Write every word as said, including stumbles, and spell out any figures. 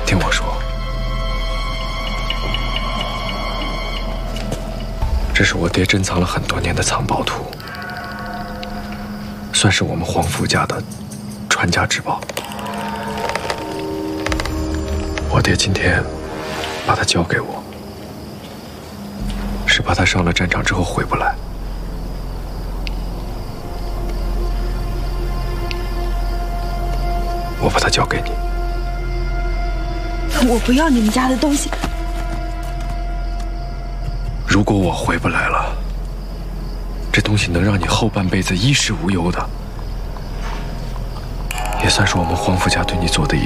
听我说，这是我爹珍藏了很多年的藏宝图，算是我们皇甫家的传家之宝。我爹今天把它交给我，是怕他上了战场之后回不来。我把它交给你。 我不要你们家的东西。 如果我回不来了，这东西能让你后半辈子衣食无忧的，也算是我们皇甫家对你做的一。